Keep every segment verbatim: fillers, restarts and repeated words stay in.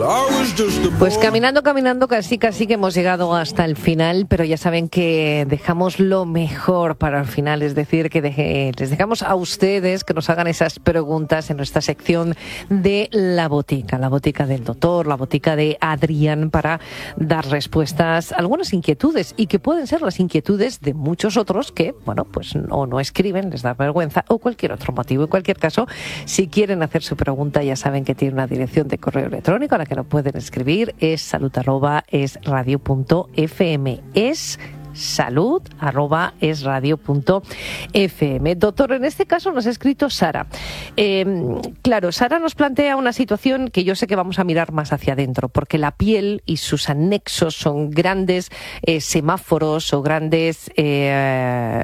Pues caminando, caminando, casi casi que hemos llegado hasta el final, pero ya saben que dejamos lo mejor para el final, es decir, que deje, les dejamos a ustedes que nos hagan esas preguntas en nuestra sección de La Botica, La Botica del Doctor, La Botica de Adrián, para dar respuestas a algunas inquietudes, y que pueden ser las inquietudes de muchos otros que, bueno, pues o no escriben, les da vergüenza, o cualquier otro motivo. En cualquier caso, si quieren hacer su pregunta, ya saben que tiene una dirección de correo electrónico a la que lo pueden escribir, es salud arroba es radio punto f m, es salud arroba es radio punto f m. Doctor, en este caso nos ha escrito Sara. Eh, claro, Sara nos plantea una situación que yo sé que vamos a mirar más hacia adentro, porque la piel y sus anexos son grandes eh, semáforos o grandes eh,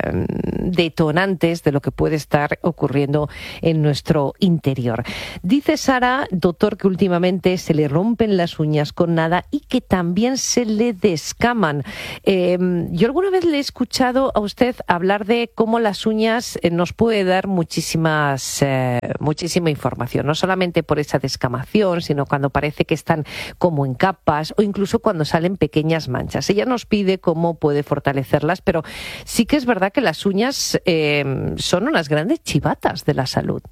detonantes de lo que puede estar ocurriendo en nuestro interior. Dice Sara, doctor, que últimamente se le rompen las uñas con nada y que también se le descaman. Eh, Yo alguna vez le he escuchado a usted hablar de cómo las uñas eh, nos puede dar muchísimas, eh, muchísima información, no solamente por esa descamación, sino cuando parece que están como en capas o incluso cuando salen pequeñas manchas. Ella nos pide cómo puede fortalecerlas, pero sí que es verdad que las uñas eh, son unas grandes chivatas de la salud.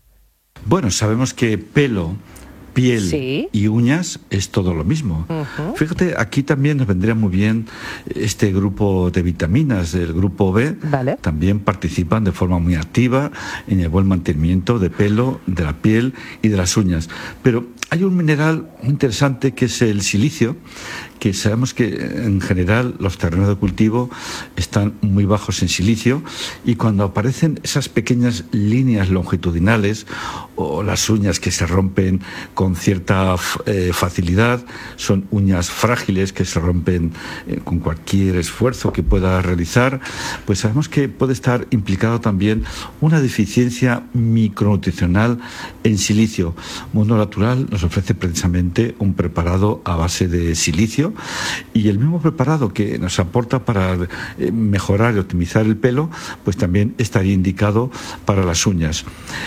Bueno, sabemos que pelo, piel sí. y uñas es todo lo mismo. Uh-huh. Fíjate, aquí también nos vendría muy bien este grupo de vitaminas, el grupo B. Vale. También participan de forma muy activa en el buen mantenimiento de pelo, de la piel y de las uñas. Pero hay un mineral muy interesante que es el silicio, que sabemos que en general los terrenos de cultivo están muy bajos en silicio, y cuando aparecen esas pequeñas líneas longitudinales o las uñas que se rompen con cierta eh, facilidad, son uñas frágiles que se rompen eh, con cualquier esfuerzo que pueda realizar, pues sabemos que puede estar implicado también una deficiencia micronutricional en silicio. Mundo Natural nos ofrece precisamente un preparado a base de silicio, y el mismo preparado que nos aporta para mejorar y optimizar el pelo, pues también estaría indicado para las uñas.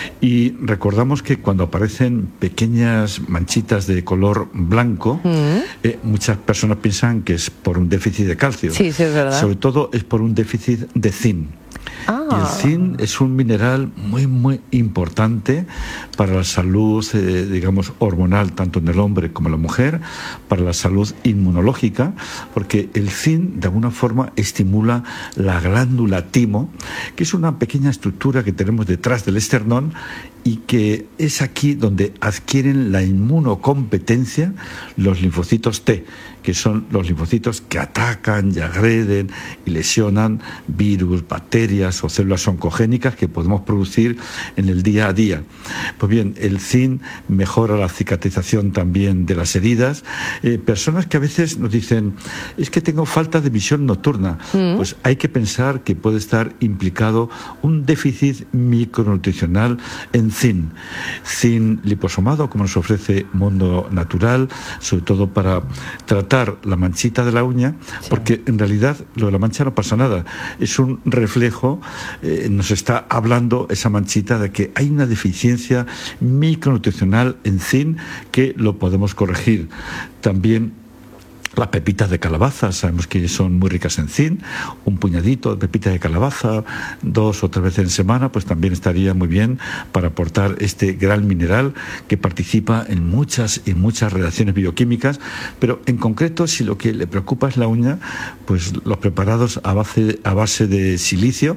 Y recordamos que cuando aparecen pequeñas manchitas de color blanco, mm. eh, muchas personas piensan que es por un déficit de calcio. Sí, sí, es verdad. Sobre todo es por un déficit de zinc. Ah. Y el zinc es un mineral muy, muy importante para la salud, eh, digamos, hormonal, tanto en el hombre como en la mujer, para la salud inmunológica, porque el zinc, de alguna forma, estimula la glándula timo, que es una pequeña estructura que tenemos detrás del esternón, y que es aquí donde adquieren la inmunocompetencia los linfocitos T, que son los linfocitos que atacan y agreden y lesionan virus, bacterias o células oncogénicas que podemos producir en el día a día. Pues bien, el zinc mejora la cicatrización también de las heridas. Eh, personas que a veces nos dicen, es que tengo falta de visión nocturna, mm. pues hay que pensar que puede estar implicado un déficit micronutricional en zinc. Zinc liposomado, como nos ofrece Mundo Natural, sobre todo para tratar la manchita de la uña, sí. porque en realidad lo de la mancha no pasa nada, es un reflejo, eh, nos está hablando esa manchita de que hay una deficiencia micronutricional en zinc que lo podemos corregir. También las pepitas de calabaza, sabemos que son muy ricas en zinc, un puñadito de pepitas de calabaza, dos o tres veces en semana, pues también estaría muy bien para aportar este gran mineral que participa en muchas y muchas reacciones bioquímicas, pero en concreto, si lo que le preocupa es la uña, pues los preparados a base, a base de silicio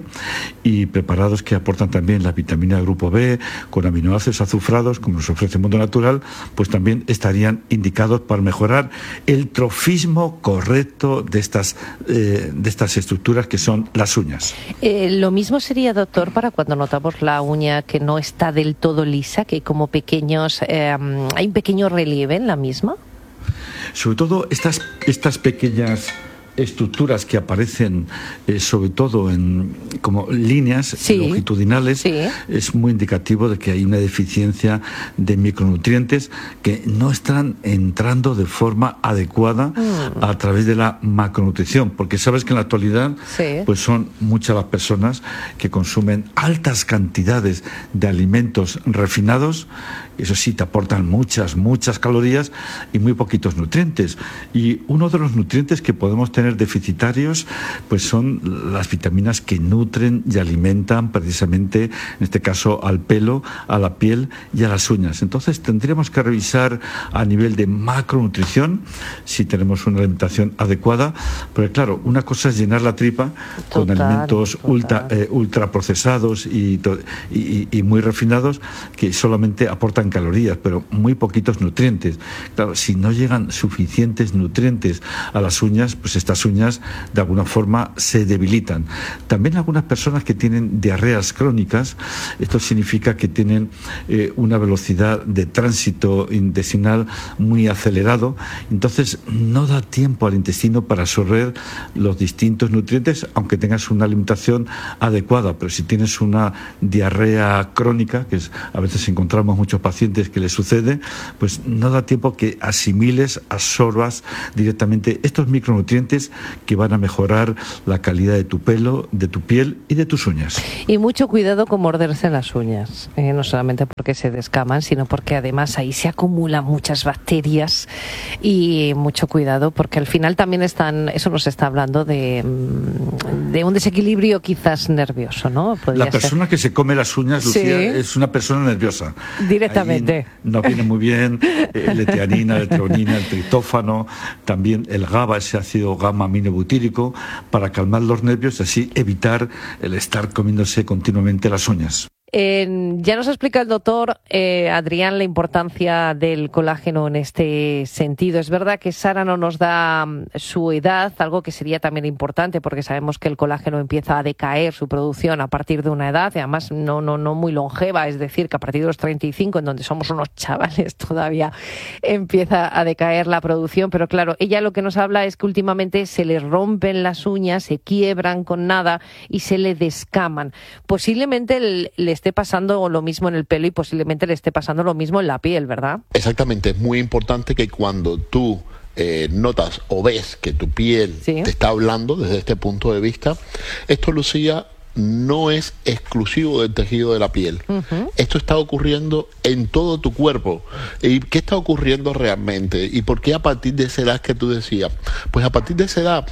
y preparados que aportan también la vitamina grupo B con aminoácidos azufrados, como nos ofrece Mundo Natural, pues también estarían indicados para mejorar el trofismo correcto de estas, eh, de estas estructuras que son las uñas. Eh, lo mismo sería, doctor, para cuando notamos la uña que no está del todo lisa, que hay como pequeños, eh, hay un pequeño relieve en la misma. Sobre todo estas, estas pequeñas estructuras que aparecen eh, sobre todo en como líneas sí, longitudinales, sí. es muy indicativo de que hay una deficiencia de micronutrientes que no están entrando de forma adecuada mm. a través de la macronutrición, porque sabes que en la actualidad sí. pues son muchas las personas que consumen altas cantidades de alimentos refinados eso sí, te aportan muchas, muchas calorías y muy poquitos nutrientes. Y uno de los nutrientes que podemos tener deficitarios, pues son las vitaminas que nutren y alimentan precisamente, en este caso, al pelo, a la piel y a las uñas. Entonces tendríamos que revisar a nivel de macronutrición si tenemos una alimentación adecuada, porque claro, una cosa es llenar la tripa total, con alimentos total. ultra eh, ultraprocesados y, y, y muy refinados que solamente aportan calorías, pero muy poquitos nutrientes. Claro, si no llegan suficientes nutrientes a las uñas, pues estas uñas de alguna forma se debilitan. También algunas personas que tienen diarreas crónicas, esto significa que tienen eh, una velocidad de tránsito intestinal muy acelerado, entonces no da tiempo al intestino para absorber los distintos nutrientes, aunque tengas una alimentación adecuada. Pero si tienes una diarrea crónica, que es, a veces encontramos muchos pacientes que les sucede, pues no da tiempo que asimiles, absorbas directamente estos micronutrientes que van a mejorar la calidad de tu pelo, de tu piel y de tus uñas. Y mucho cuidado con morderse las uñas, eh, no solamente porque se descaman, sino porque además ahí se acumulan muchas bacterias, y mucho cuidado porque al final también están, eso nos está hablando de, de un desequilibrio quizás nervioso, ¿no? Podría la persona ser. que se come las uñas, Lucía, sí. es una persona nerviosa. Directamente. Ahí no viene muy bien eh, la teanina, la treonina, el triptófano, también el GABA, ese ácido gamma-aminobutírico, para calmar los nervios y así evitar el estar comiéndose continuamente las uñas. Eh, ya nos explica el doctor eh, Adrián la importancia del colágeno en este sentido. Es verdad que Sara no nos da um, su edad, algo que sería también importante porque sabemos que el colágeno empieza a decaer su producción a partir de una edad, y además no, no, no muy longeva, es decir, que a partir de los treinta y cinco, en donde somos unos chavales todavía, empieza a decaer la producción. Pero claro, ella lo que nos habla es que últimamente se le rompen las uñas, se quiebran con nada y se le descaman. Posiblemente le, le esté pasando lo mismo en el pelo y posiblemente le esté pasando lo mismo en la piel, ¿verdad? Exactamente, es muy importante que cuando tú eh, notas o ves que tu piel ¿Sí? te está hablando desde este punto de vista, esto, Lucía, no es exclusivo del tejido de la piel. Uh-huh. Esto está ocurriendo en todo tu cuerpo. ¿Y qué está ocurriendo realmente? ¿Y por qué a partir de esa edad que tú decías? Pues a partir de esa edad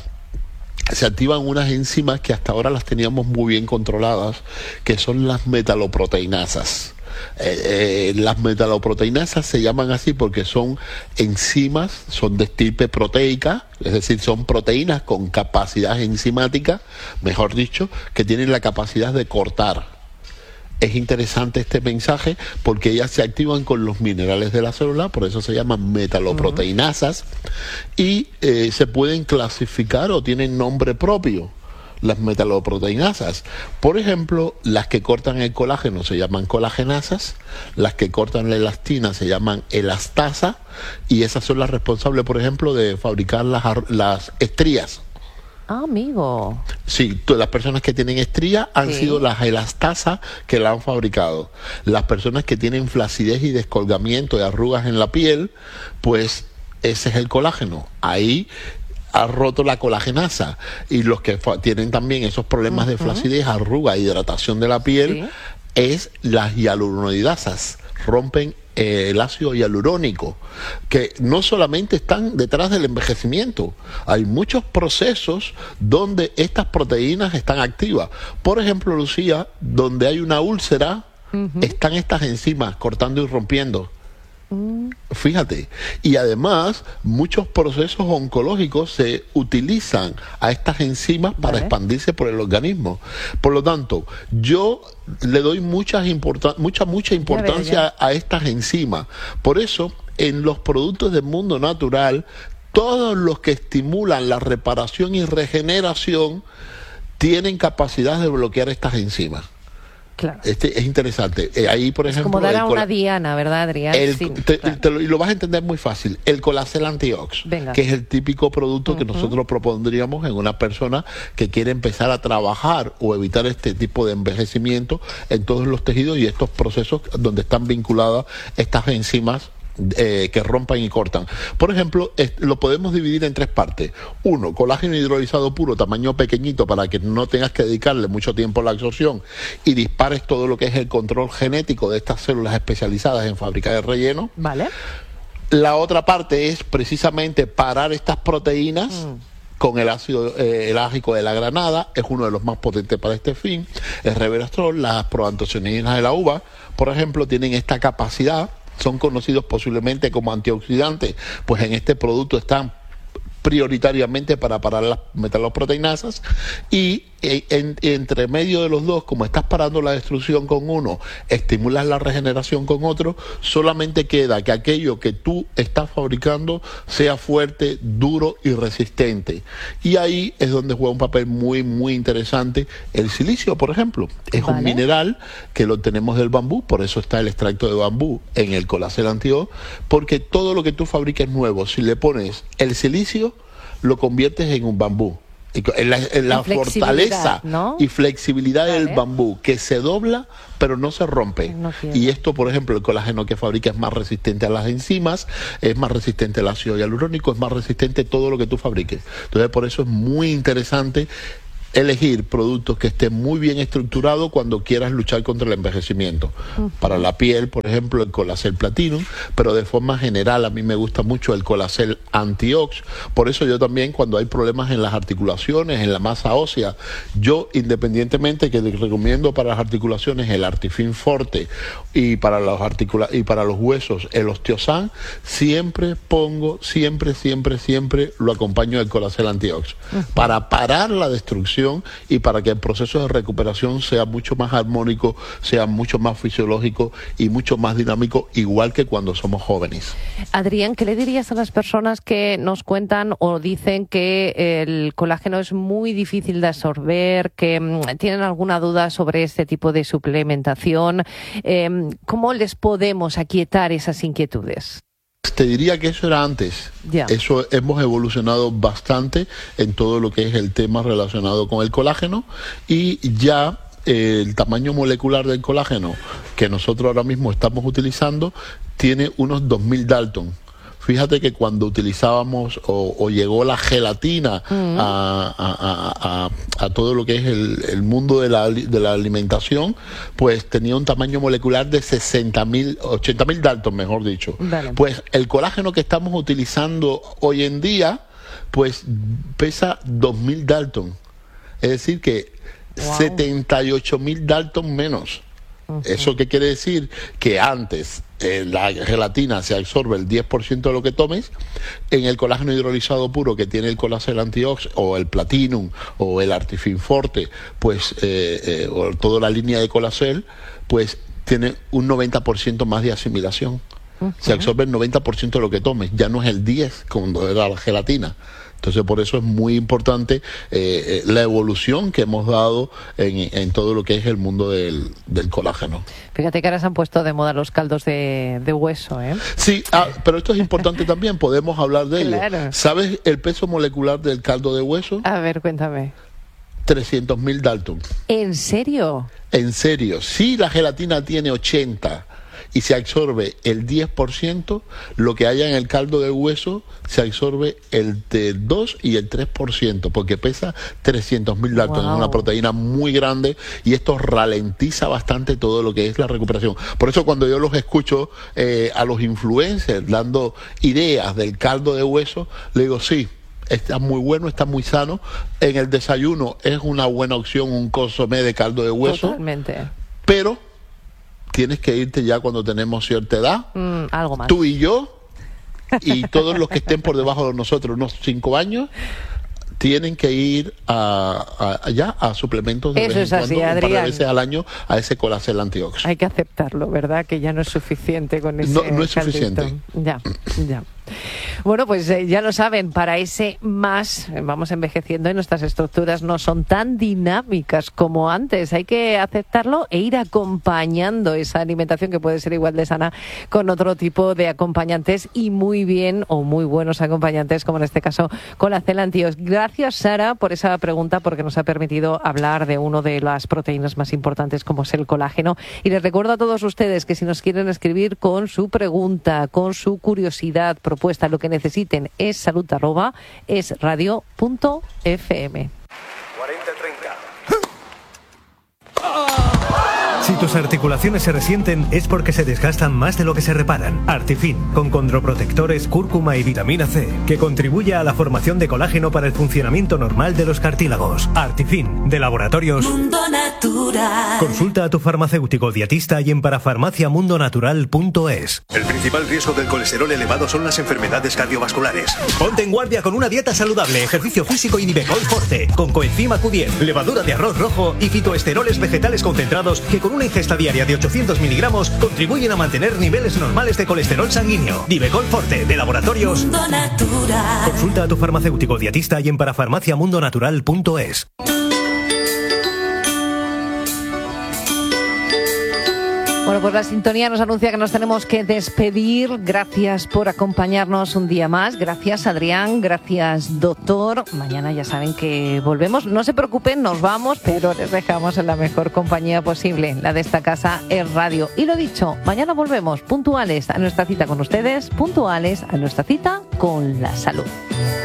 se activan unas enzimas que hasta ahora las teníamos muy bien controladas, que son las metaloproteinasas. Eh, eh, las metaloproteinasas se llaman así porque son enzimas, son de estirpe proteica, es decir, son proteínas con capacidad enzimática, mejor dicho, que tienen la capacidad de cortar. Es interesante este mensaje porque ellas se activan con los minerales de la célula, por eso se llaman metaloproteinasas, uh-huh. y eh, se pueden clasificar o tienen nombre propio. Las metaloproteinasas, por ejemplo, las que cortan el colágeno se llaman colagenasas, las que cortan la elastina se llaman elastasa, y esas son las responsables, por ejemplo, de fabricar las, las estrías. Ah, amigo. Sí, las personas que tienen estrías han sí. sido las elastasas que la han fabricado. Las personas que tienen flacidez y descolgamiento de arrugas en la piel, pues ese es el colágeno. Ahí ha roto la colagenasa. Y los que tienen también esos problemas uh-huh. de flacidez, arruga, hidratación de la piel, sí. es las hialuronidasas. Rompen eh, el ácido hialurónico, que no solamente están detrás del envejecimiento, hay muchos procesos donde estas proteínas están activas. Por ejemplo, Lucía, donde hay una úlcera, uh-huh. están estas enzimas cortando y rompiendo. Fíjate, y además muchos procesos oncológicos se utilizan a estas enzimas para vale. expandirse por el organismo. Por lo tanto, yo le doy muchas importan- mucha mucha importancia ya veo, ya. a estas enzimas. Por eso, en los productos del mundo natural, todos los que estimulan la reparación y regeneración tienen capacidad de bloquear estas enzimas. Claro. Este es interesante. Eh, ahí, por es ejemplo, como dar a el una diana, ¿verdad, Adrián? El, sí, te, claro. te lo, y lo vas a entender muy fácil. El Colacel Antiox, Venga. que es el típico producto uh-huh. que nosotros propondríamos en una persona que quiere empezar a trabajar o evitar este tipo de envejecimiento en todos los tejidos y estos procesos donde están vinculadas estas enzimas Eh, que rompan y cortan. Por ejemplo, es, lo podemos dividir en tres partes. Uno, colágeno hidrolizado puro, tamaño pequeñito, para que no tengas que dedicarle mucho tiempo a la absorción y dispares todo lo que es el control genético de estas células especializadas en fábrica de relleno. Vale. La otra parte es precisamente parar estas proteínas mm. con el ácido eh, elágico de la granada, es uno de los más potentes para este fin. El resveratrol, las proantocianinas de la uva, por ejemplo, tienen esta capacidad. Son conocidos posiblemente como antioxidantes, pues en este producto están prioritariamente para parar las metaloproteinasas y en, entre medio de los dos, como estás parando la destrucción con uno, estimulas la regeneración con otro, solamente queda que aquello que tú estás fabricando sea fuerte, duro y resistente. Y ahí es donde juega un papel muy, muy interesante el silicio, por ejemplo. Es vale. un mineral que lo tenemos del bambú, por eso está el extracto de bambú en el Colacel Antiox, porque todo lo que tú fabriques nuevo, si le pones el silicio, lo conviertes en un bambú. En la, en la fortaleza, ¿no? Y flexibilidad vale. del bambú, que se dobla pero no se rompe. No y esto, por ejemplo, el colágeno que fabrica es más resistente a las enzimas, es más resistente al ácido hialurónico, es más resistente a todo lo que tú fabriques. Entonces, por eso es muy interesante elegir productos que estén muy bien estructurados cuando quieras luchar contra el envejecimiento. Uh-huh. Para la piel, por ejemplo, el Colacel Platinum, pero de forma general a mí me gusta mucho el Colacel Antiox. Por eso yo también, cuando hay problemas en las articulaciones, en la masa ósea, yo independientemente que les recomiendo para las articulaciones el Artifin Forte y para los articula y para los huesos el Osteosan, siempre pongo, siempre, siempre, siempre lo acompaño del Colacel Antiox. Uh-huh. Para parar la destrucción y para que el proceso de recuperación sea mucho más armónico, sea mucho más fisiológico y mucho más dinámico, igual que cuando somos jóvenes. Adrián, ¿qué le dirías a las personas que nos cuentan o dicen que el colágeno es muy difícil de absorber, que mmm, tienen alguna duda sobre este tipo de suplementación? Eh, ¿Cómo les podemos aquietar esas inquietudes? Te diría que eso era antes. Yeah. Eso hemos evolucionado bastante en todo lo que es el tema relacionado con el colágeno y ya eh, el tamaño molecular del colágeno que nosotros ahora mismo estamos utilizando tiene unos dos mil Dalton. Fíjate que cuando utilizábamos o, o llegó la gelatina mm. a, a, a, a todo lo que es el, el mundo de la, de la alimentación, pues tenía un tamaño molecular de sesenta mil, ochenta mil Dalton, mejor dicho. Vale. Pues el colágeno que estamos utilizando hoy en día, pues pesa dos mil Dalton. Es decir que wow. setenta y ocho mil Dalton menos. Uh-huh. ¿Eso qué quiere decir? Que antes eh, la gelatina se absorbe el diez por ciento de lo que tomes, en el colágeno hidrolizado puro que tiene el Colacel Antiox o el Platinum o el Artifin Forte, pues eh, eh, o toda la línea de Colacel, pues tiene un noventa por ciento más de asimilación. Uh-huh. Se absorbe el noventa por ciento de lo que tomes, ya no es el diez por ciento como era la gelatina. Entonces, por eso es muy importante eh, eh, la evolución que hemos dado en, en todo lo que es el mundo del, del colágeno. Fíjate que ahora se han puesto de moda los caldos de, de hueso, ¿eh? Sí, ah, pero esto es importante también, podemos hablar de claro. ello. ¿Sabes el peso molecular del caldo de hueso? A ver, cuéntame. trescientos mil Dalton. ¿En serio? En serio. Si la gelatina tiene ochenta y se absorbe el diez por ciento, lo que haya en el caldo de hueso se absorbe el dos y el tres por ciento, porque pesa trescientos mil Dalton. Wow. Es una proteína muy grande y esto ralentiza bastante todo lo que es la recuperación. Por eso cuando yo los escucho eh, a los influencers dando ideas del caldo de hueso, le digo sí, está muy bueno, está muy sano. En el desayuno es una buena opción un consomé de caldo de hueso. Totalmente. Pero tienes que irte ya cuando tenemos cierta edad. Mm, algo más. Tú y yo, y todos los que estén por debajo de nosotros, unos cinco años, tienen que ir a, a, ya a suplementos de Eso vez es en así, cuando, un par de Adrián. veces al año a ese Colacel Antiox. Hay que aceptarlo, ¿verdad? Que ya no es suficiente con ese No, no es caldito. suficiente. Ya, ya. Bueno, pues eh, ya lo saben, para ese más eh, vamos envejeciendo y nuestras estructuras no son tan dinámicas como antes. Hay que aceptarlo e ir acompañando esa alimentación que puede ser igual de sana con otro tipo de acompañantes y muy bien o muy buenos acompañantes, como en este caso con la Celantios. Gracias, Sara, por esa pregunta, porque nos ha permitido hablar de uno de las proteínas más importantes como es el colágeno. Y les recuerdo a todos ustedes que si nos quieren escribir con su pregunta, con su curiosidad, propuesta, lo que necesiten, es salud arroba es radio punto f m. cuarenta treinta. Si tus articulaciones se resienten es porque se desgastan más de lo que se reparan. Artifin, con condroprotectores, cúrcuma y vitamina C, que contribuye a la formación de colágeno para el funcionamiento normal de los cartílagos. Artifin, de Laboratorios Mundo Natural. Consulta a tu farmacéutico dietista y en parafarmacia mundo natural punto es. El principal riesgo del colesterol elevado son las enfermedades cardiovasculares. Ponte en guardia con una dieta saludable, ejercicio físico y Nivecol Forte, con coenzima Q diez, levadura de arroz rojo y fitoesteroles vegetales concentrados que con una ingesta diaria de ochocientos miligramos contribuyen a mantener niveles normales de colesterol sanguíneo. Nivecol Forte, de Laboratorios Mundo Natural. Consulta a tu farmacéutico dietista y en parafarmacia mundo natural punto es. Bueno, pues la sintonía nos anuncia que nos tenemos que despedir. Gracias por acompañarnos un día más. Gracias, Adrián. Gracias, doctor. Mañana ya saben que volvemos. No se preocupen, nos vamos, pero les dejamos en la mejor compañía posible, la de esta casa, Es Radio. Y lo dicho, mañana volvemos puntuales a nuestra cita con ustedes, puntuales a nuestra cita con la salud.